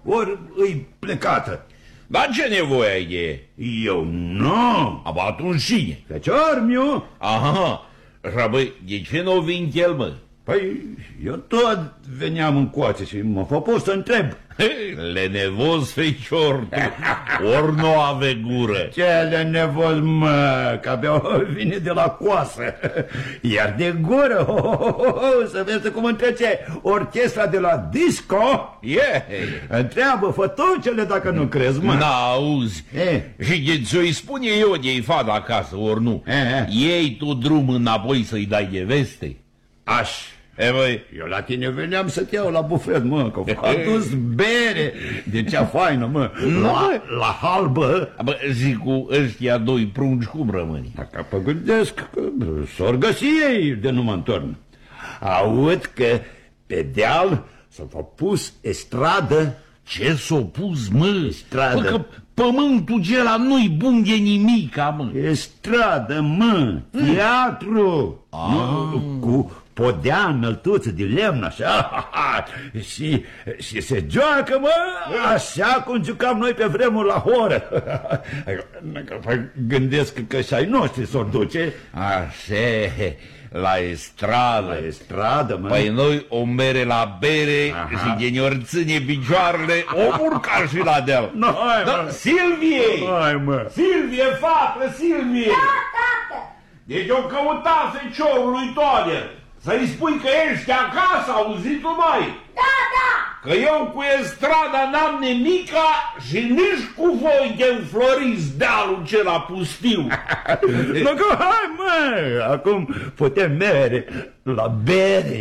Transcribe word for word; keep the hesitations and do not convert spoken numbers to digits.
ori îi plecată. Dar ce nevoie ai de... Eu nu. Aba atunci cine? Fecior miu. Aha, așa băi, de ce nu vin el, mă? Păi, eu tot veneam încoace și mă făpus să întreb. Lenevos, fecior, ori nu ave gură. Ce lenevos, mă, că abia vine de la coasă. Iar de gură, ho, ho, ho, ho, să vezi cum întrece orchestra de la disco. Yeah. Întreabă fătucele dacă nu crezi, mă. N-auzi. E. Și de ți-o spune eu de-i fata acasă, ori nu. E, e. Iei tu drum înapoi să-i dai de veste. Aș. E, băi, Eu la tine veneam să te iau la bufet, mă, că v-a adus bere de cea faină, mă. La, la halbă. bă, zic cu ăștia doi prunci cum rămâni? Dacă mă gândesc că s-or găsi ei de nu mă întorn. Aud că pe deal s-a pus estradă. Ce s-o pus, mă? Stradă. Bă, că pământul acela nu-i bun de nimica, mă. Estradă, mă, teatru. Ah. Nu, cu podea înăltuță de lemn, așa, și, și se joacă, mă, așa cum jucam noi pe vremuri la horă. Gândesc că și ai noștri s-or duce. Așa, la estradă. La estradă, mă. Păi noi o mere la bere. Aha. Și de ne-or ține picioarele, o urca și la deal. No, hai, da, mă. Silvie! Hai, mă. Silvie, fată, Silvie! Da, tată! Deci o căuta feciorul lui Toner. Să-i spui că ești acasă, auzit-o mai? Da, da! Că eu cu estrada n-am nimica și nici cu voi de înfloriți dealul cela pustiu. Nu, că hai, mă, acum putem mere la bere.